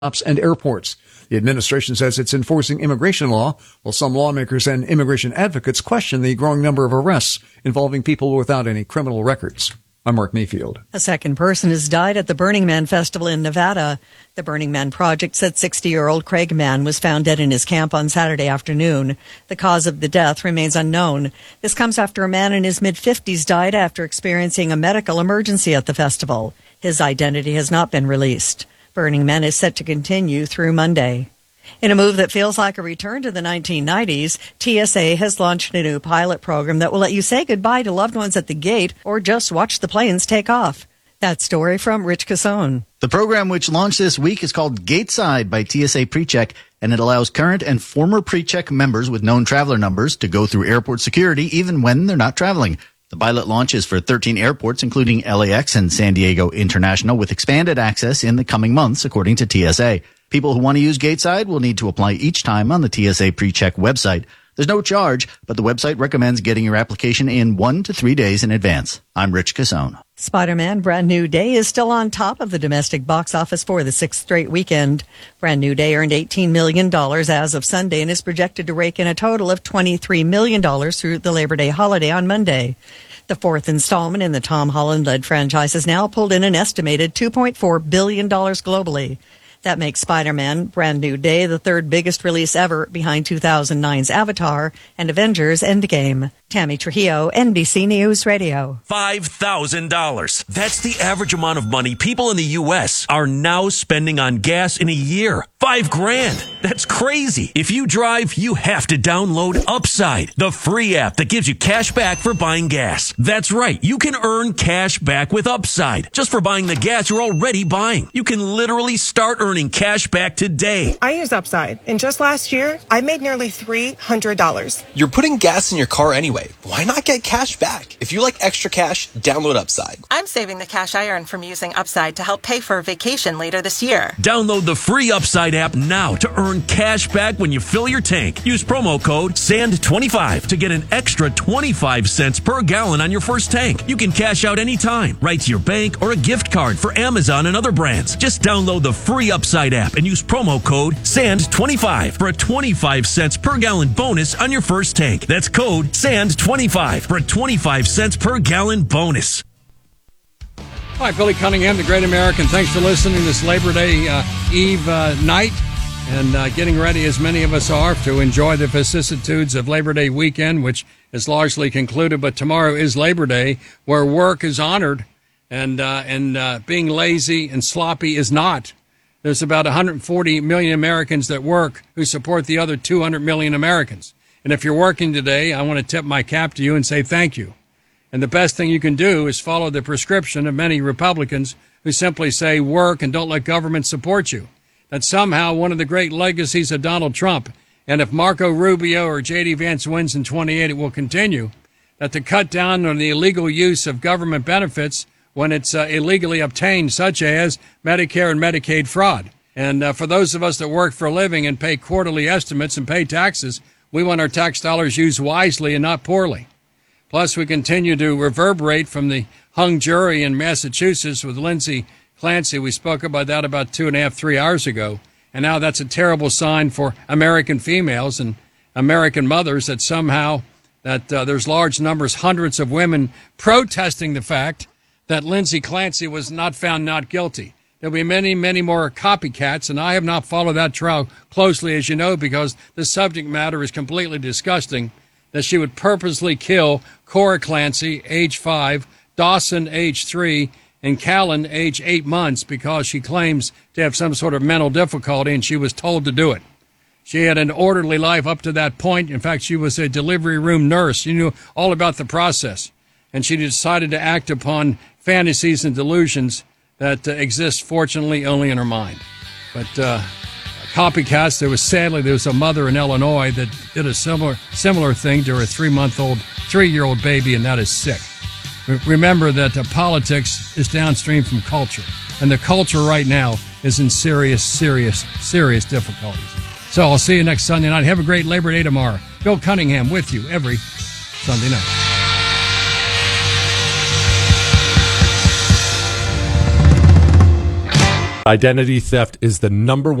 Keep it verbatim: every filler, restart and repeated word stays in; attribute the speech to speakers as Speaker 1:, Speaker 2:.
Speaker 1: stops and airports. The administration says it's enforcing immigration law, while some lawmakers and immigration advocates question the growing number of arrests involving people without any criminal records. I'm Mark Mayfield.
Speaker 2: A second person has died at the Burning Man Festival in Nevada. The Burning Man Project said sixty-year-old Craig Mann was found dead in his camp on Saturday afternoon. The cause of the death remains unknown. This comes after a man in his mid-fifties died after experiencing a medical emergency at the festival. His identity has not been released. Burning Man is set to continue through Monday. In a move that feels like a return to the nineteen nineties, T S A has launched a new pilot program that will let you say goodbye to loved ones at the gate or just watch the planes take off. That story from Rich Cassone.
Speaker 3: The program, which launched this week, is called Gateside by T S A PreCheck, and it allows current and former PreCheck members with known traveler numbers to go through airport security even when they're not traveling. The pilot launch is for thirteen airports, including L A X and San Diego International, with expanded access in the coming months, according to T S A. People who want to use Gateside will need to apply each time on the T S A PreCheck website. There's no charge, but the website recommends getting your application in one to three days in advance. I'm Rich Cassone.
Speaker 2: Spider-Man Brand New Day is still on top of the domestic box office for the sixth straight weekend. Brand New Day earned eighteen million dollars as of Sunday and is projected to rake in a total of twenty-three million dollars through the Labor Day holiday on Monday. The fourth installment in the Tom Holland-led franchise has now pulled in an estimated two point four billion dollars globally. That makes Spider-Man Brand New Day the third biggest release ever, behind two thousand nine's Avatar and Avengers Endgame. Tammy Trujillo, N B C News Radio.
Speaker 4: five thousand dollars. That's the average amount of money people in the U S are now spending on gas in a year. Five grand. That's crazy. If you drive, you have to download Upside, the free app that gives you cash back for buying gas. That's right. You can earn cash back with Upside just for buying the gas you're already buying. You can literally start earning cash back today.
Speaker 5: I use Upside, and just last year, I made nearly three hundred dollars.
Speaker 6: You're putting gas in your car anyway. Why not get cash back? If you like extra cash, download Upside.
Speaker 7: I'm saving the cash I earn from using Upside to help pay for a vacation later this year.
Speaker 4: Download the free Upside app now to earn cash back when you fill your tank. Use promo code S A N D twenty-five to get an extra twenty-five cents per gallon on your first tank. You can cash out anytime, right to your bank or a gift card for Amazon and other brands. Just download the free Upside app and use promo code S A N D twenty-five for a twenty-five cents per gallon bonus on your first tank. That's code S A N D twenty-five for a twenty-five cents per gallon bonus.
Speaker 8: Hi, Billy Cunningham, the Great American. Thanks for listening this Labor Day uh, Eve uh, night and uh, getting ready, as many of us are, to enjoy the vicissitudes of Labor Day weekend, which is largely concluded. But tomorrow is Labor Day, where work is honored and uh, and uh, being lazy and sloppy is not. There's about one hundred forty million Americans that work who support the other two hundred million Americans. And if you're working today, I want to tip my cap to you and say thank you. And the best thing you can do is follow the prescription of many Republicans who simply say work and don't let government support you. That's somehow one of the great legacies of Donald Trump. And if Marco Rubio or J D Vance wins in twenty-eight, it will continue. That to cut down on the illegal use of government benefits when it's uh, illegally obtained, such as Medicare and Medicaid fraud. And uh, for those of us that work for a living and pay quarterly estimates and pay taxes, we want our tax dollars used wisely and not poorly. Plus, we continue to reverberate from the hung jury in Massachusetts with Lindsay Clancy. We spoke about that about two and a half, three hours ago. And now that's a terrible sign for American females and American mothers that somehow that uh, there's large numbers, hundreds of women protesting the fact that Lindsay Clancy was not found not guilty. There'll be many, many more copycats, and I have not followed that trial closely, as you know, because the subject matter is completely disgusting, that she would purposely kill Cora Clancy, age five, Dawson, age three, and Callan, age eight months, because she claims to have some sort of mental difficulty, and she was told to do it. She had an orderly life up to that point. In fact, she was a delivery room nurse. She knew all about the process, and she decided to act upon fantasies and delusions that uh, exist, fortunately, only in her mind. But uh, copycats, there was sadly, there was a mother in Illinois that did a similar similar thing to her three-month-old, three-year-old baby, and that is sick. Remember that uh, politics is downstream from culture, and the culture right now is in serious, serious, serious difficulties. So I'll see you next Sunday night. Have a great Labor Day tomorrow. Bill Cunningham with you every Sunday night.
Speaker 9: Identity theft is the number one